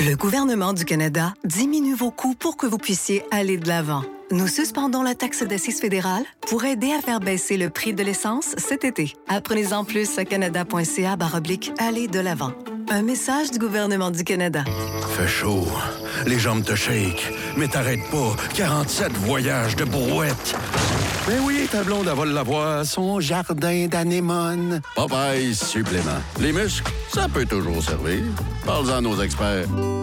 Le gouvernement du Canada diminue vos coûts pour que vous puissiez aller de l'avant. Nous suspendons la taxe d'assises fédérale pour aider à faire baisser le prix de l'essence cet été. Apprenez-en plus à canada.ca/aller de l'avant. Un message du gouvernement du Canada. Fait chaud, les jambes te shake, mais t'arrêtes pas. 47 voyages de brouette. Ben oui, ta blonde, elle va l'avoir, son jardin d'anémone. Popeye supplément. Les muscles, ça peut toujours servir. Parle-en à nos experts.